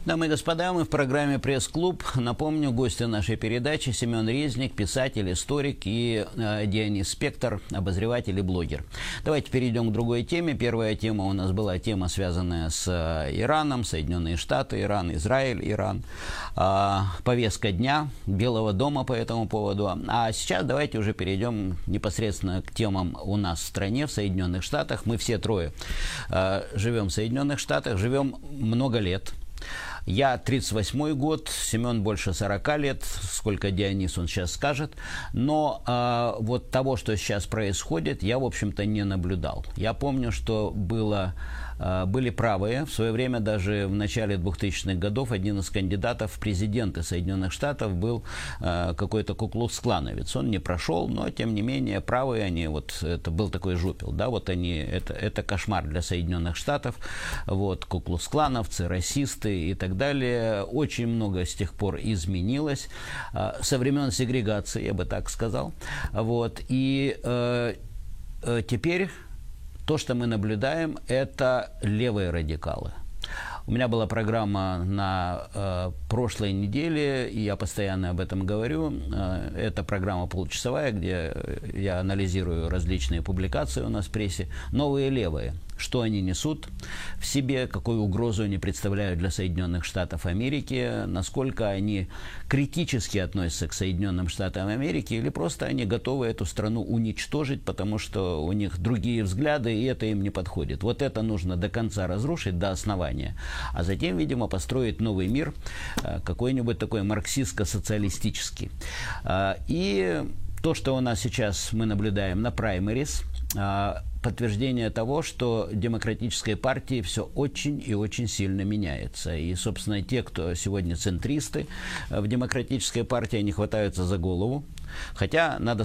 Дамы и господа, мы в программе «Пресс-клуб». Напомню, гости нашей передачи Семен Резник, писатель, историк, и Дионис Спектор, обозреватель и блогер. Давайте перейдем к другой теме. Первая тема у нас была тема, связанная с Ираном, Соединенные Штаты, Иран, Израиль, Иран. Повестка дня Белого дома по этому поводу. А сейчас давайте уже перейдем непосредственно к темам у нас в стране, в Соединенных Штатах. Мы все трое живем в Соединенных Штатах, живем много лет. Я 38-й год, Семен больше 40 лет, сколько Дионис он сейчас скажет. Но вот того, что сейчас происходит, я, в общем-то, не наблюдал. Я помню, что были правые. В свое время, даже в начале 2000-х годов, один из кандидатов в президенты Соединенных Штатов был какой-то куклукс-клановец. Он не прошел, но, тем не менее, правые они, вот это был такой жупел, да, вот они, это кошмар для Соединенных Штатов, вот, куклукс-клановцы, расисты и так далее. Очень много с тех пор изменилось со времен сегрегации, я бы так сказал. Вот, и теперь то, что мы наблюдаем, это левые радикалы. У меня была программа на прошлой неделе, и я постоянно об этом говорю. Это программа получасовая, где я анализирую различные публикации у нас в прессе. Новые левые. Что они несут в себе, какую угрозу они представляют для Соединенных Штатов Америки, насколько они критически относятся к Соединенным Штатам Америки, или просто они готовы эту страну уничтожить, потому что у них другие взгляды, и это им не подходит. Вот это нужно до конца разрушить, до основания, а затем, видимо, построить новый мир, какой-нибудь такой марксистско-социалистический. И то, что у нас сейчас мы наблюдаем на праймерис, подтверждение того, что демократической партии все очень и очень сильно меняется. И, собственно, те, кто сегодня центристы в демократической партии, они хватаются за голову. Хотя, надо